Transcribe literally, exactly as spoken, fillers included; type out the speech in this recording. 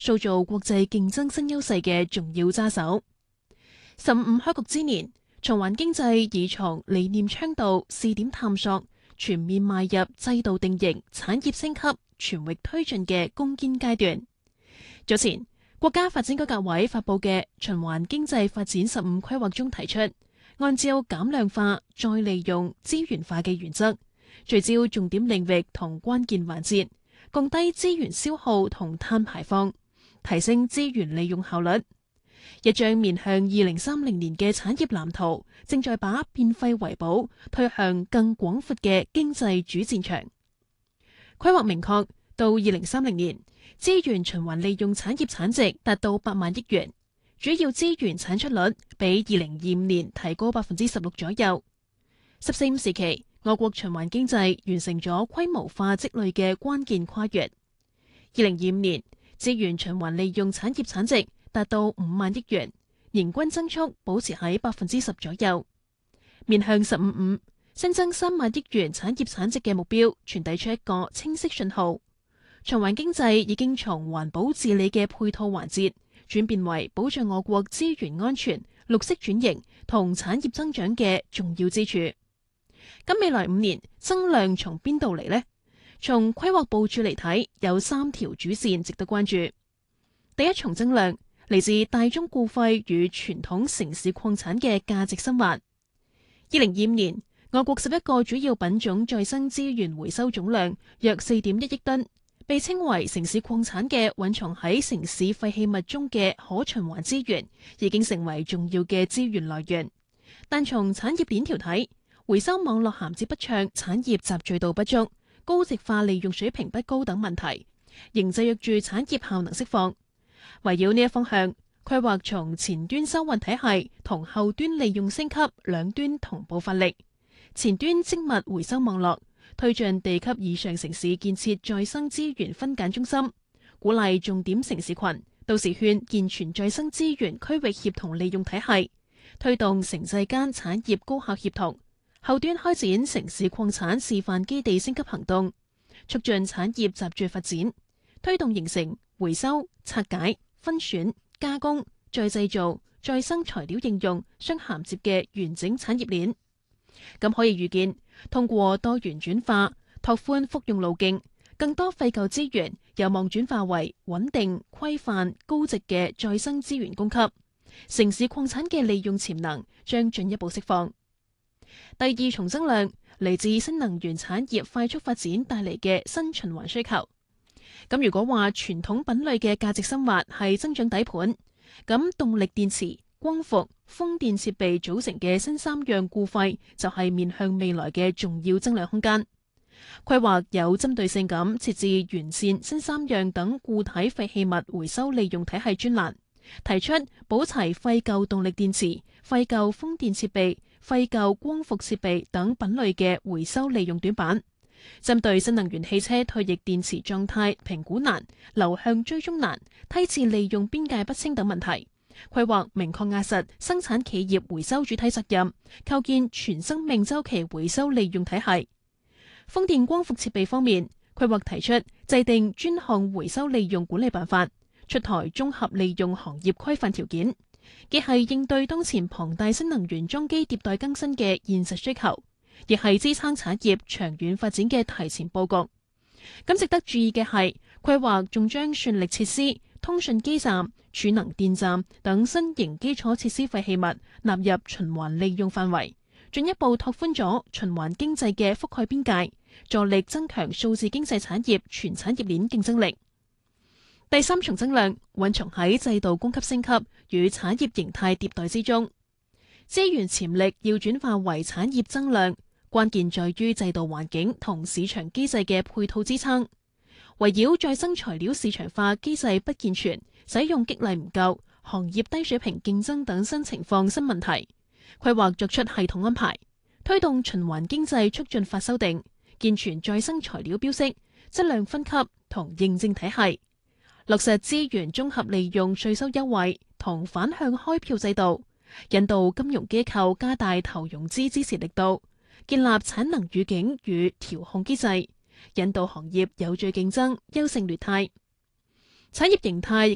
塑造國際競爭新優勢嘅重要揸手。十五開局之年，循環經濟已從理念倡導、試點探索，全面邁入制度定型、產業升級、全域推進嘅攻堅階段。早前，國家發展改革委發佈嘅循環經濟發展十五規劃中提出，按照減量化、再利用、資源化嘅原則，聚焦重點領域同關鍵環節，降低資源消耗同碳排放，提升資源利用效率。一張面向二零三零年嘅產業藍圖，正在把變廢為寶推向更廣闊嘅經濟主戰場。規劃明確，到二零三零年，資源循環利用產業產值達到八萬億元，主要資源產出率比二零二五年提高百分之十六左右。十四五時期，我國循環經濟完成咗規模化積累嘅關鍵跨越。二零二五年，資源循環利用產業產值達到五萬億元，年均增速保持喺百分之十左右。面向十五五，新增三萬億元產業產值嘅目標，傳遞出一個清晰信號。循環經濟已經從環保治理嘅配套環節，轉變為保障我國資源安全、綠色轉型同產業增長嘅重要支柱。咁未來五年增量從邊度嚟呢？從規劃部署嚟睇，有三條主線值得關注。第一重增量嚟自大宗固廢與傳統城市礦產嘅價值深化。二零二五年，我國十一個主要品種再生資源回收總量約四點一億噸，被稱為城市礦產嘅蘊藏喺城市廢棄物中嘅可循環資源，已經成為重要嘅資源來源。但從產業鏈條睇，回收網絡銜接不暢、產業集聚度不足、高值化利用水平不高等問題，仍制約住產業效能釋放。圍繞呢一方向，規劃從前端收運體系同後端利用升級兩端同步發力。前端精密回收網絡，推進地級以上城市建設再生資源分揀中心，鼓勵重點城市群、都市圈健全再生資源區域協同利用體系，推動城際間產業高效協同。後端開展城市礦產示範基地升級行動，促進產業集聚發展，推動形成回收、拆解、分選、加工、再製造、再生材料應用相銜接嘅完整產業鏈。咁可以預見，通過多元轉化、拓寬復用路徑，更多廢舊資源有望轉化為穩定、規範、高值嘅再生資源供給，城市礦產嘅利用潛能將進一步釋放。第二重增量嚟自新能源產業快速發展帶嚟嘅新循環需求。咁如果話傳統品類嘅價值深化係增長底盤，咁動力電池、光伏、風電設備組成嘅新三樣固廢就係面向未來嘅重要增量空間。規劃有針對性咁設置完善新三樣等固體廢棄物回收利用體系專欄，提出補齊廢舊動力電池、廢舊風電設備、廢舊光伏設備等品類嘅回收利用短板。針對新能源汽車退役電池狀態評估難、流向追蹤難、梯次利用邊界不清等問題，規劃明確壓實生產企業回收主體責任，構建全生命週期回收利用體系。風電光伏設備方面，規劃提出制定專項回收利用管理辦法，出台綜合利用行業規範條件，既係應對當前龐大新能源裝機迭代更新嘅現實需求，亦係支撐產業長遠發展嘅提前佈局。咁值得注意嘅係，規劃仲將算力設施、通訊基站、儲能電站等新型基礎設施廢棄物納入循環利用範圍，進一步拓寬咗循環經濟嘅覆蓋邊界，助力增強數字經濟產業全產業鏈競爭力。第三重增量蘊藏喺制度供給升級與產業形態迭代之中，資源潛力要轉化為產業增量，關鍵在於制度環境同市場機制嘅配套支撐。圍繞再生材料市場化機制不健全、使用激勵唔夠、行業低水平競爭等新情況新問題，規劃作出系統安排，推動循環經濟促進法修訂，健全再生材料標識、質量分級同認證體系，落實資源綜合利用稅收優惠同反向開票制度，引導金融機構加大投融資支持力度，建立產能預警與調控機制，引導行業有序競爭、優勝劣汰。產業形態